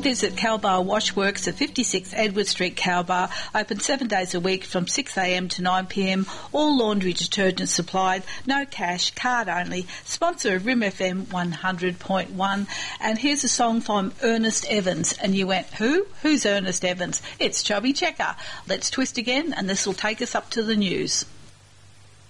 Come visit Calbar Washworks at 56 Edward Street, Calbar. Open 7 days a week from 6am to 9pm. All laundry detergent supplied. No cash, card only. Sponsor of Rim FM 100.1. And here's a song from Ernest Evans. And you went, who? Who's Ernest Evans? It's Chubby Checker. Let's twist again, and this will take us up to the news.